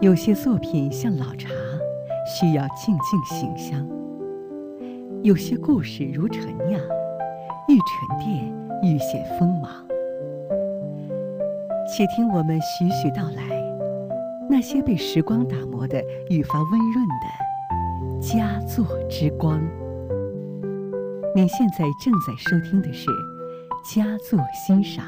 有些作品像老茶，需要静静醒香；有些故事如陈酿，愈沉淀愈显锋芒。且听我们徐徐道来，那些被时光打磨的愈发温润的佳作之光。您现在正在收听的是佳作欣赏。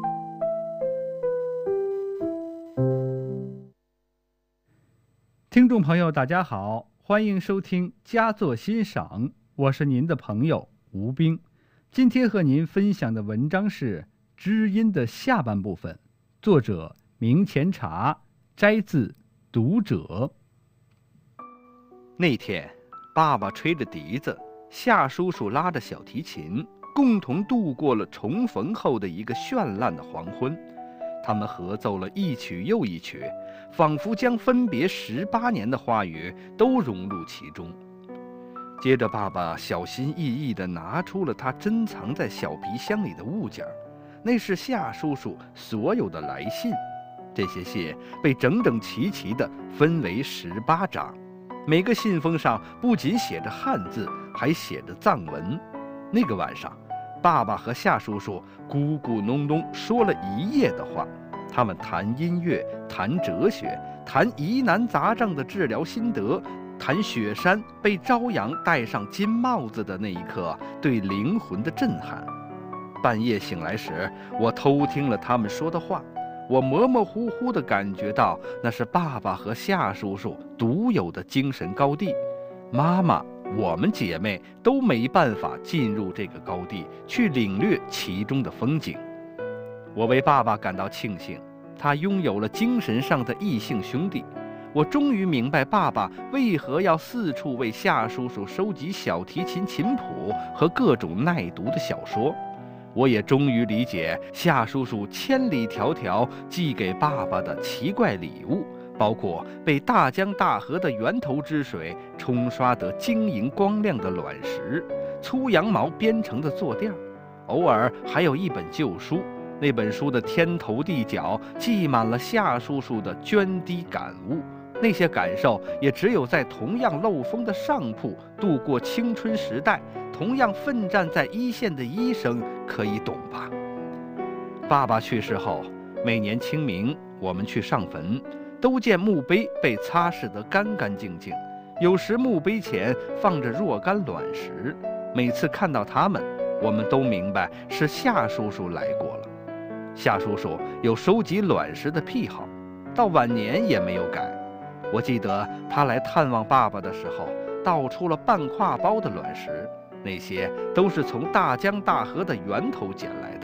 听众朋友大家好，欢迎收听佳作欣赏，我是您的朋友吴冰。今天和您分享的文章是《知音》的下半部分，作者明前茶，摘自《读者》。 那天爸爸吹着笛子，夏叔叔拉着小提琴，共同度过了重逢后的一个绚烂的黄昏。他们合奏了一曲又一曲，仿佛将分别18年的话语都融入其中。接着爸爸小心翼翼地拿出了他珍藏在小皮箱里的物件，那是夏叔叔所有的来信。这些信被整整齐齐地分为18张，每个信封上不仅写着汉字，还写着藏文。那个晚上，爸爸和夏叔叔咕咕哝哝说了一夜的话，他们谈音乐，谈哲学，谈疑难杂症的治疗心得，谈雪山被朝阳戴上金帽子的那一刻对灵魂的震撼。半夜醒来时，我偷听了他们说的话，我模模糊糊地感觉到那是爸爸和夏叔叔独有的精神高地。妈妈，我们姐妹都没办法进入这个高地，去领略其中的风景。我为爸爸感到庆幸，他拥有了精神上的异性兄弟。我终于明白爸爸为何要四处为夏叔叔收集小提琴琴谱和各种耐读的小说。我也终于理解夏叔叔千里迢迢寄给爸爸的奇怪礼物，包括被大江大河的源头之水冲刷得晶莹光亮的卵石，粗羊毛编成的坐垫，偶尔还有一本旧书。那本书的天头地角记满了夏叔叔的涓滴感悟，那些感受也只有在同样漏风的上铺度过青春时代，同样奋战在一线的医生可以懂吧。爸爸去世后，每年清明我们去上坟，都见墓碑被擦拭得干干净净，有时墓碑前放着若干卵石，每次看到它们，我们都明白是夏叔叔来过了。夏叔叔有收集卵石的癖好，到晚年也没有改。我记得他来探望爸爸的时候，倒出了半挎包的卵石，那些都是从大江大河的源头捡来